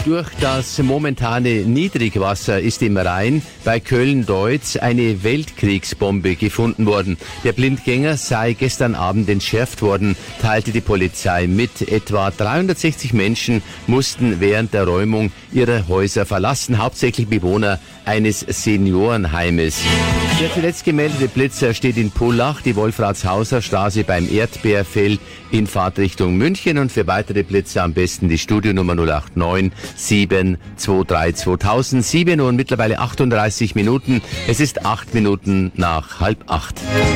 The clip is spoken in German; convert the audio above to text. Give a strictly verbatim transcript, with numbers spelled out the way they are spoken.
Durch das momentane Niedrigwasser ist im Rhein bei Köln-Deutz eine Weltkriegsbombe gefunden worden. Der Blindgänger sei gestern Abend entschärft worden, teilte die Polizei mit. Etwa dreihundertsechzig Menschen mussten während der Räumung ihre Häuser verlassen, hauptsächlich Bewohner eines Seniorenheimes. Der zuletzt gemeldete Blitzer steht in Pullach, die Wolfratshauser Straße beim Erdbeerfeld in Fahrtrichtung München, und für weitere Blitzer am besten die Studionummer null acht neun sieben zwei drei zweitausend. sieben Uhr und mittlerweile achtunddreißig Minuten. Es ist acht Minuten nach halb acht.